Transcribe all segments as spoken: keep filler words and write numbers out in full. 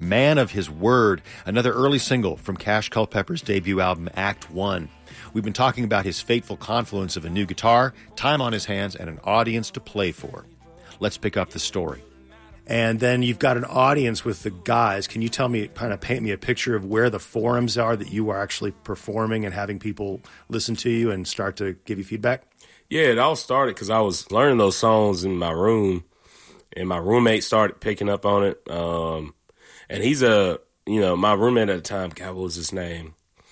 Man of His Word, another early single from Cash Culpepper's debut album, Act One. We've been talking about his fateful confluence of a new guitar, time on his hands, and an audience to play for. Let's pick up the story. And then you've got an audience with the guys. Can you tell me, kind of paint me a picture of where the forums are that you are actually performing and having people listen to you and start to give you feedback? Yeah, it all started because I was learning those songs in my room, and my roommate started picking up on it. Um, and he's a, you know, my roommate at the time, God, what was his name?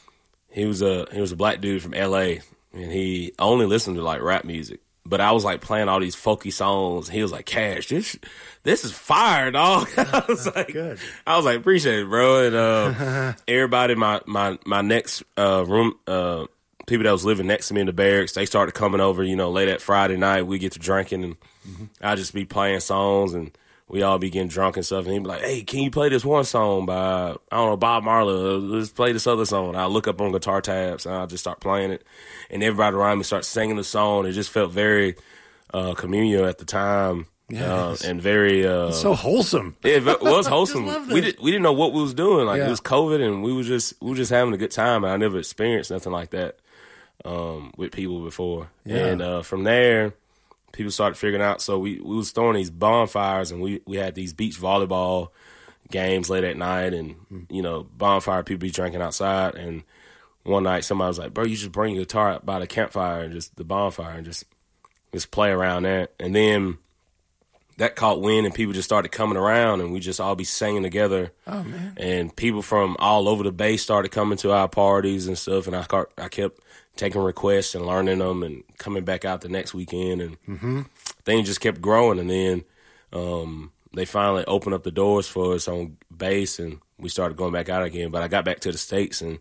He was a he was a black dude from L A, and he only listened to like rap music. But I was like playing all these folky songs. He was like, "Cash, this this is fire, dog." I was like, Good. I was like, "Appreciate it, bro." And uh, everybody, my my my next uh, room, uh, people that was living next to me in the barracks, they started coming over. You know, late that Friday night, we get to drinking, and mm-hmm. I just be playing songs, and we all be getting drunk and stuff. And he'd be like, "Hey, can you play this one song by I don't know Bob Marley? Let's play this other song." And I look up on guitar tabs, and I just start playing it. And everybody around me starts singing the song. It just felt very uh, communal at the time, uh, and very uh, it's so wholesome. It was wholesome. love we this. did, we didn't know what we was doing. Like Yeah. it was COVID, and we was just we were just having a good time. And I never experienced nothing like that um, with people before. Yeah. And uh, from there, people started figuring out. So we we was throwing these bonfires, and we we had these beach volleyball games late at night, and you know bonfire people be drinking outside. And one night, somebody was like, "Bro, you just bring your guitar out by the campfire and just the bonfire and just just play around that." And then that caught wind, and people just started coming around, and we just all be singing together. Oh man! And people from all over the Bay started coming to our parties and stuff. And I car- I kept taking requests and learning them, and coming back out the next weekend, and mm-hmm. things just kept growing. And then um, they finally opened up the doors for us on bass, and we started going back out again. But I got back to the States, and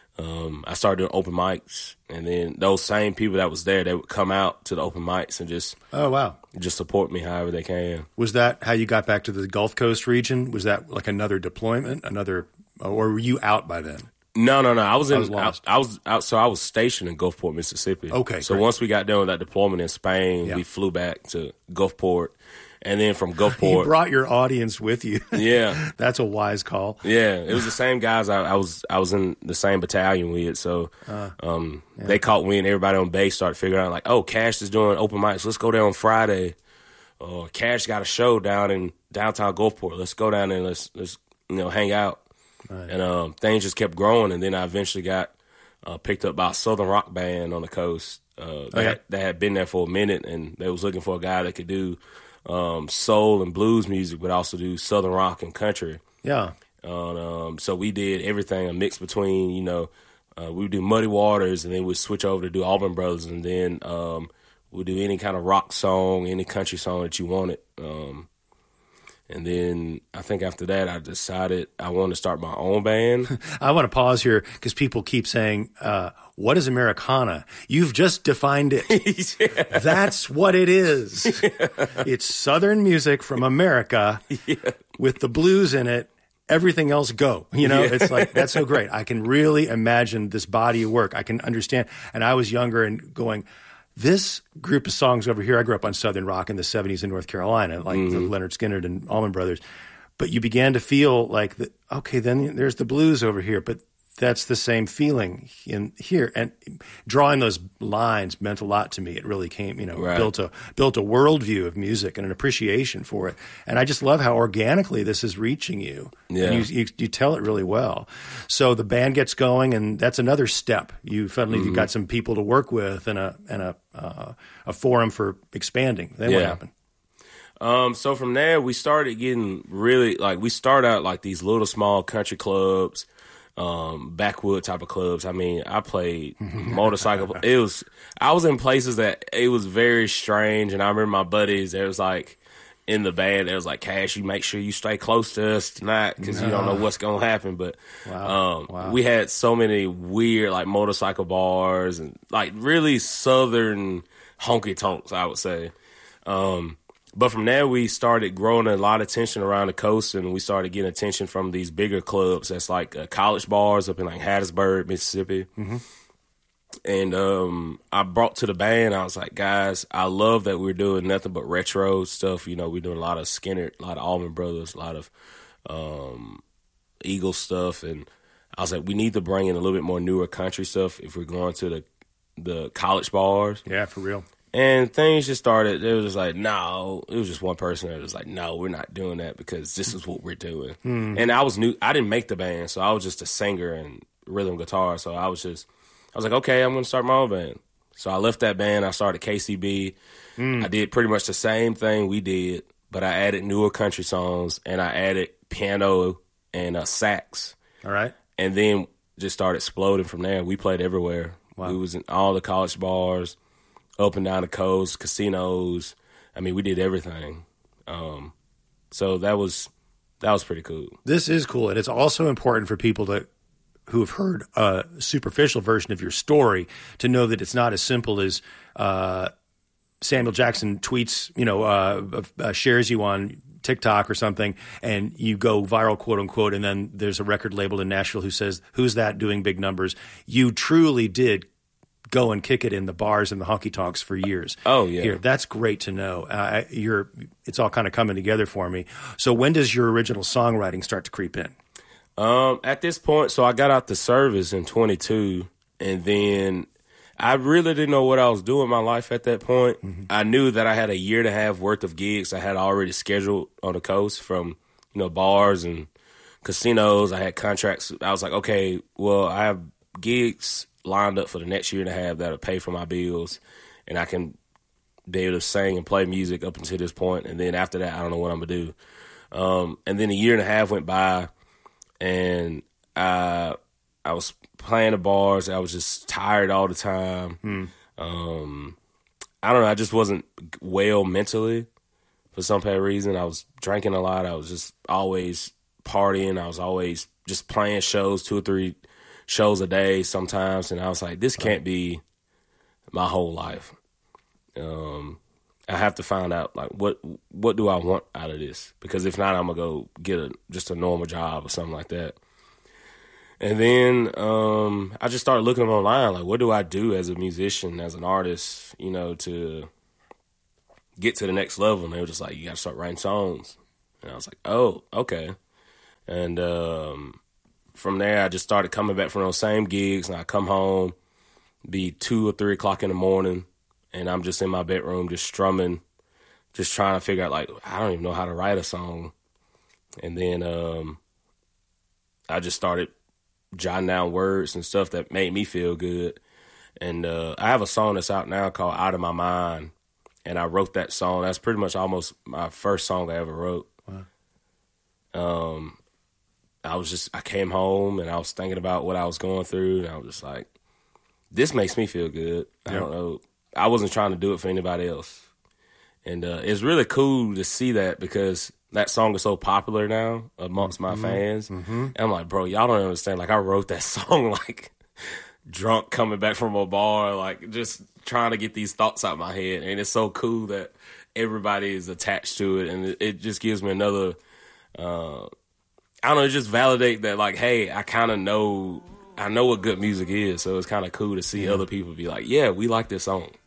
Um, I started doing open mics, and then those same people that was there, they would come out to the open mics and just oh wow, just support me however they can. Was that how you got back to the Gulf Coast region? Was that like another deployment, another, or were you out by then? No, no, no. I was in. I was lost. I, I was out. So I was stationed in Gulfport, Mississippi. Okay. So great. once we got done with that deployment in Spain, Yeah. we flew back to Gulfport, and then from You Gulfport, brought your audience with you. yeah, That's a wise call. yeah. It was the same guys. I, I was. I was in the same battalion with. So Uh, um, yeah. they caught wind. Everybody on base started figuring out like, oh, Cash is doing open mics. Let's go there on Friday. Or Cash got a show down in downtown Gulfport. Let's go down there and let's let's you know hang out. Right. And um, things just kept growing, and then I eventually got uh, picked up by a Southern rock band on the coast. Uh, that, Okay. had, that had been there for a minute, and they was looking for a guy that could do um, soul and blues music, but also do Southern rock and country. Yeah. And, um, so we did everything, a mix between, you know, uh, we would do Muddy Waters, and then we'd switch over to do Allman Brothers, and then um, we'd do any kind of rock song, any country song that you wanted. Um, And then I think after that, I decided I wanted to start my own band. I want to pause here because people keep saying, uh, what is Americana? You've just defined it. Yeah. That's what it is. Yeah. It's Southern music from America yeah. with the blues in it. Everything else go. You know, yeah. It's like, that's so great. I can really imagine this body of work. I can understand. And I was younger and going, this group of songs over here, I grew up on Southern rock in the seventies in North Carolina, like mm-hmm. the Leonard Skinner and Allman Brothers. But you began to feel like, the, okay, then there's the blues over here, but that's the same feeling in here. And drawing those lines meant a lot to me. It really came, you know, right. built a built a worldview of music and an appreciation for it. And I just love how organically this is reaching you. Yeah. And you, you, you tell it really well. So the band gets going, and that's another step. You suddenly mm-hmm. you've got some people to work with and a and a uh, a forum for expanding. Then yeah. what happened? Um, so from there, we started getting really, like, we started out like these little small country clubs, um, backwood type of clubs. I mean, I played motorcycle. It was, I was in places that it was very strange. And I remember my buddies, there was like, in the band, there was like, Cash, you make sure you stay close to us tonight because no. you don't know what's going to happen. But wow. Um, wow. we had so many weird, like, motorcycle bars and, like, really southern honky-tonks, I would say. Um, But from there, we started growing a lot of attention around the coast, and we started getting attention from these bigger clubs that's like uh, college bars up in like Hattiesburg, Mississippi. Mm-hmm. And um, I brought to the band, I was like, guys, I love that we're doing nothing but retro stuff. You know, we're doing a lot of Skinner, a lot of Allman Brothers, a lot of um, Eagles stuff, and I was like, we need to bring in a little bit more newer country stuff if we're going to the the college bars. Yeah, for real. And things just started. It was just like, no. It was just one person that was like, no, we're not doing that because this is what we're doing. Mm. And I was new. I didn't make the band, so I was just a singer and rhythm guitar. So I was just, I was like, okay, I'm going to start my own band. So I left that band. I started K C B. Mm. I did pretty much the same thing we did, but I added newer country songs, and I added piano and uh, sax. All right. And then just started exploding from there. We played everywhere. Wow. We was in all the college bars, up and down the coast, casinos. I mean, we did everything. Um, so that was that was pretty cool. This is cool, and it's also important for people to who have heard a superficial version of your story to know that it's not as simple as uh, Samuel Jackson tweets, you know, uh, uh, shares you on TikTok or something, and you go viral, quote unquote, and then there's a record label in Nashville who says, "Who's that doing big numbers?" You truly did go and kick it in the bars and the honky tonks for years. Oh yeah, Here, that's great to know. Uh, you're, it's all kind of coming together for me. So when does your original songwriting start to creep in? Um, at this point, so I got out the service in twenty-two, and then I really didn't know what I was doing in my life at that point. Mm-hmm. I knew that I had a year and a half worth of gigs I had already scheduled on the coast from, you know, bars and casinos. I had contracts. I was like, okay, well, I have gigs lined up for the next year and a half that'll pay for my bills, and I can be able to sing and play music up until this point. And then after that, I don't know what I'm gonna do. Um, and then a year and a half went by, and I I was playing the bars. I was just tired all the time. Hmm. Um, I don't know. I just wasn't well mentally for some bad reason. I was drinking a lot. I was just always partying. I was always just playing shows, two or three shows a day sometimes, and I was like, this can't be my whole life. Um, I have to find out, like, what what do I want out of this? Because if not, I'm gonna go get a just a normal job or something like that. And then um, I just started looking online, like, what do I do as a musician, as an artist, you know, to get to the next level? And they were just like, you got to start writing songs. And I was like, oh, okay. And um, from there, I just started coming back from those same gigs, and I come home, be two or three o'clock in the morning, and I'm just in my bedroom just strumming, just trying to figure out, like, I don't even know how to write a song. And then um, I just started jotting down words and stuff that made me feel good. And uh, I have a song that's out now called Out of My Mind, and I wrote that song. That's pretty much almost my first song I ever wrote. Wow. Um, I was just, I came home and I was thinking about what I was going through, and I was just like, this makes me feel good. I don't know. I wasn't trying to do it for anybody else. And uh, it's really cool to see that, because that song is so popular now amongst my mm-hmm. fans. Mm-hmm. And I'm like, bro, y'all don't understand. Like, I wrote that song, like, drunk coming back from a bar, like, just trying to get these thoughts out of my head. And it's so cool that everybody is attached to it. And it, it just gives me another, uh, I don't know, just validate that, like, hey, I kind of know, I know what good music is. So it's kind of cool to see yeah. other people be like, yeah, we like this song.